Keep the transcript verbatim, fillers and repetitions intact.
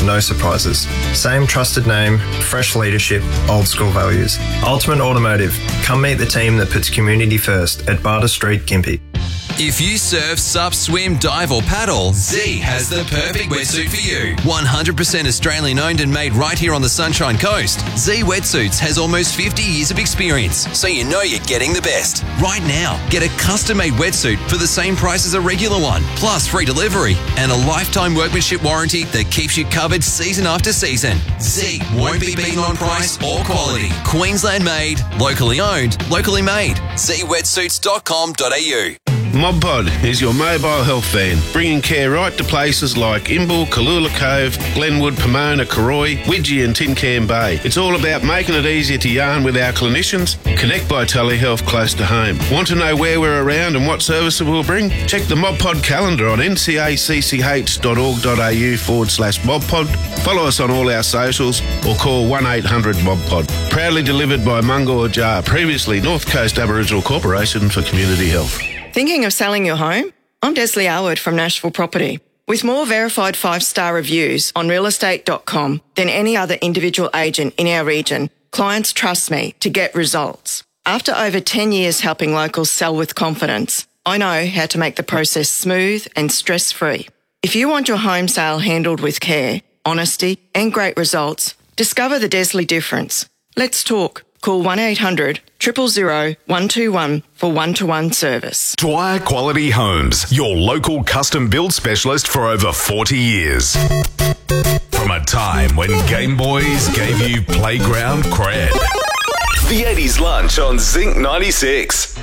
no surprises. Same trusted name, fresh leadership, old school values. Ultimate Automotive. Come meet the team that puts community first at Barter Street, Gympie. If you surf, sup, swim, dive or paddle, Z has the perfect wetsuit for you. one hundred percent Australian owned and made right here on the Sunshine Coast. Z Wetsuits has almost fifty years of experience, so you know you're getting the best. Right now, get a custom-made wetsuit for the same price as a regular one, plus free delivery and a lifetime workmanship warranty that keeps you covered season after season. Z won't be beaten on price or quality. Queensland made, locally owned, locally made. z wetsuits dot com dot a u. MobPod is your mobile health van, bringing care right to places like Imbil, Kalula Cove, Glenwood, Pomona, Karoi, Widgie and Tin Can Bay. It's all about making it easier to yarn with our clinicians. Connect by telehealth close to home. Want to know where we're around and what services we'll bring? Check the MobPod calendar on n c a c c h dot org dot a u forward slash MobPod. Follow us on all our socials or call one eight hundred MobPod. Proudly delivered by Mungor Jar, previously North Coast Aboriginal Corporation for Community Health. Thinking of selling your home? I'm Desley Alwood from Nashville Property. With more verified five-star reviews on real estate dot com than any other individual agent in our region, clients trust me to get results. After over ten years helping locals sell with confidence, I know how to make the process smooth and stress-free. If you want your home sale handled with care, honesty and great results, discover the Desley difference. Let's talk. Call one eight hundred, zero zero zero, one two one for one-to-one service. Dwyer Quality Homes, your local custom build specialist for over forty years. From a time when Game Boys gave you playground cred. The eighties Lunch on Zinc ninety-six.